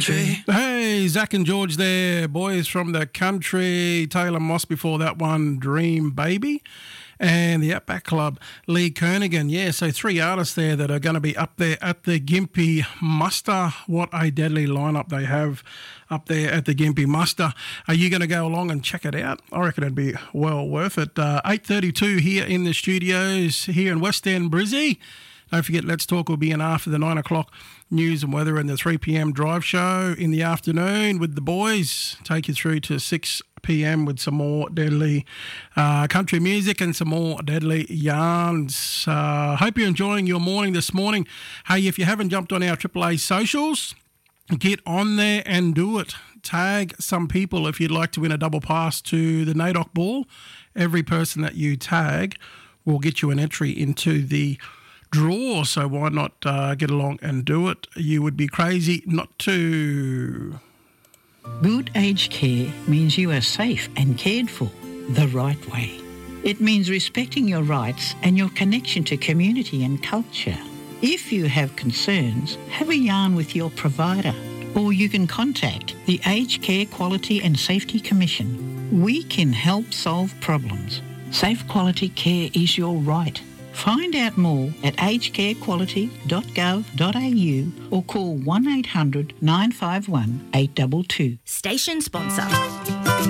country. Hey, Zach and George there, boys from the country. Taylor Moss before that one, Dream Baby. And the Outback Club, Lee Kernaghan. Yeah, so 3 artists there that are going to be up there at the Gympie Muster. What a deadly lineup they have up there at the Gympie Muster. Are you going to go along and check it out? I reckon it'd be well worth it. 8:32 here in the studios here in West End, Brizzy. Don't forget, Let's Talk will be in after the 9 o'clock news and weather and the 3 p.m. drive show in the afternoon with the boys. Take you through to 6 p.m. with some more deadly country music and some more deadly yarns. Hope you're enjoying your morning this morning. Hey, if you haven't jumped on our AAA socials, get on there and do it. Tag some people if you'd like to win a double pass to the NAIDOC Ball. Every person that you tag will get you an entry into the draw, so why not get along and do it? You would be crazy not to. Good aged care means you are safe and cared for the right way. It means respecting your rights and your connection to community and culture. If you have concerns, have a yarn with your provider, or you can contact the Aged Care Quality and Safety Commission. We can help solve problems. Safe quality care is your right. Find out more at agedcarequality.gov.au or call 1-800-951-822. Station sponsor.